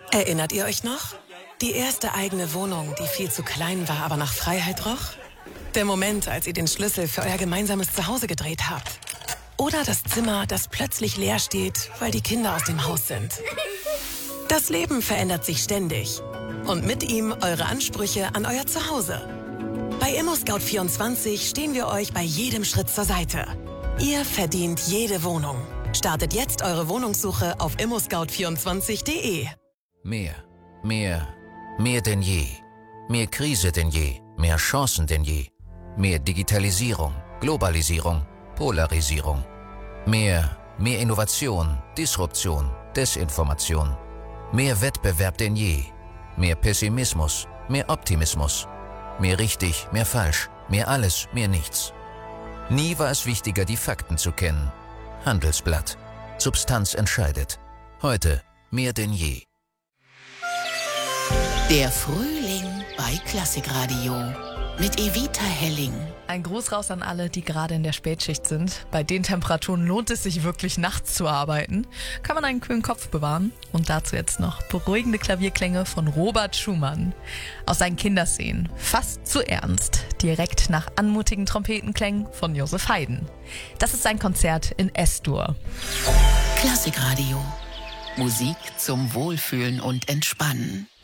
Erinnert ihr euch noch? Die erste eigene Wohnung, die viel zu klein war, aber nach Freiheit roch? Der Moment, als ihr den Schlüssel für euer gemeinsames Zuhause gedreht habt? Oder das Zimmer, das plötzlich leer steht, weil die Kinder aus dem Haus sind? Das Leben verändert sich ständig. Und mit ihm eure Ansprüche an euer Zuhause. Bei ImmoScout24 stehen wir euch bei jedem Schritt zur Seite. Ihr verdient jede Wohnung. Startet jetzt eure Wohnungssuche auf immoscout24.de. Mehr denn je. Mehr Krise denn je. Mehr Chancen denn je. Mehr Digitalisierung, Globalisierung, Polarisierung. Mehr Innovation, Disruption, Desinformation. Mehr Wettbewerb denn je. Mehr Pessimismus, mehr Optimismus. Mehr richtig, mehr falsch, mehr alles, mehr nichts. Nie war es wichtiger, die Fakten zu kennen. Handelsblatt. Substanz entscheidet. Heute mehr denn je. Der Frühling bei Klassikradio mit Evita Helling. Ein Gruß raus an alle, die gerade in der Spätschicht sind. Bei den Temperaturen lohnt es sich wirklich, nachts zu arbeiten. Kann man einen kühlen Kopf bewahren. Und dazu jetzt noch beruhigende Klavierklänge von Robert Schumann. Aus seinen Kinderszenen. Fast zu ernst. Direkt nach anmutigen Trompetenklängen von Josef Haydn. Das ist sein Konzert in S-Dur. Klassikradio. Musik zum Wohlfühlen und Entspannen.